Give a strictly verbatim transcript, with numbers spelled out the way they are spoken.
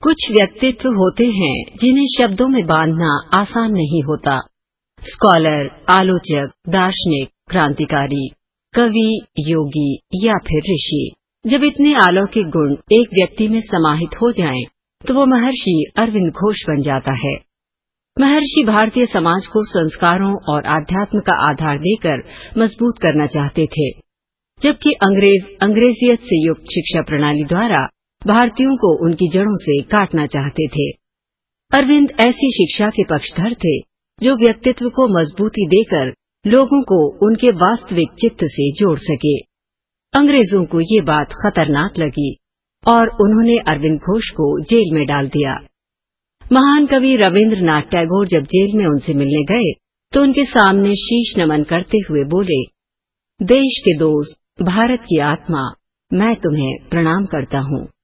कुछ व्यक्तित्व होते हैं जिन्हें शब्दों में बांधना आसान नहीं होता। स्कॉलर, आलोचक, दार्शनिक, क्रांतिकारी, कवि, योगी या फिर ऋषि। जब इतने अलौकिक गुण एक व्यक्ति में समाहित हो जाएं, तो वो महर्षि अरविंद घोष बन जाता है। महर्षि भारतीय समाज को संस्कारों और आध्यात्म का आधार देकर मजबूत करना चाहते थे, जबकि अंग्रेज अंग्रेजियत से युक्त शिक्षा प्रणाली द्वारा भारतीयों को उनकी जड़ों से काटना चाहते थे। अरविंद ऐसी शिक्षा के पक्षधर थे जो व्यक्तित्व को मजबूती देकर लोगों को उनके वास्तविक चित्त से जोड़ सके। अंग्रेजों को ये बात खतरनाक लगी और उन्होंने अरविंद घोष को जेल में डाल दिया। महान कवि रविंद्रनाथ टैगोर जब जेल में उनसे मिलने गए तो उनके सामने शीश नमन करते हुए बोले, देश के दोस्त, भारत की आत्मा, मैं तुम्हें प्रणाम करता हूँ।